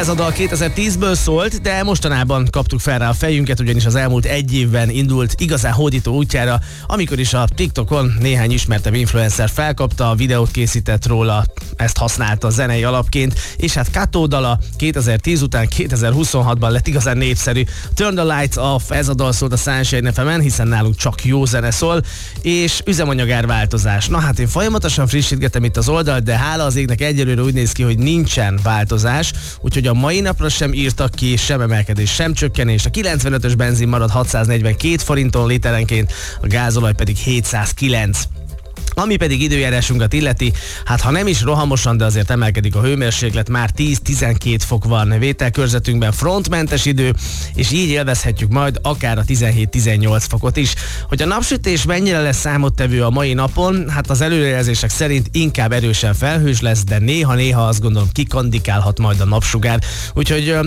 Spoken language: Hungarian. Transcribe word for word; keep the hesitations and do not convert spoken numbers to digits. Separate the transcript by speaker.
Speaker 1: ez a dal kétezer-tízből szólt, de mostanában kaptuk fel rá a fejünket, ugyanis az elmúlt egy évben indult igazán hódító útjára, amikor is a TikTokon néhány ismertebb influencer felkapta, a videót készített róla, ezt használta a zenei alapként, és hát Kato dala kétezer-tíz után kétezer-huszonhatban lett igazán népszerű. Turn the Lights Off, ez a dal szólt a Sunshine ef emen, hiszen nálunk csak jó zene szól, és üzemanyagár változás. Na hát én folyamatosan frissítgetem itt az oldalt, de hála az égnek egyelőre úgy néz ki, hogy nincsen változás, úgyhogy a mai napra sem írtak ki sem emelkedés, sem csökkenés. A kilencvenötös benzin marad hatszáznegyvenkét forinton literenként, a gázolaj pedig hétszázkilenc. Ami pedig időjárásunkat illeti, hát ha nem is rohamosan, de azért emelkedik a hőmérséklet, már tíz-tizenkét fok van vételkörzetünkben, frontmentes idő, és így élvezhetjük majd akár a tizenhét-tizennyolc fokot is. Hogy a napsütés mennyire lesz számottevő a mai napon, hát az előrejelzések szerint inkább erősen felhős lesz, de néha-néha azt gondolom kikandikálhat majd a napsugár. Úgyhogy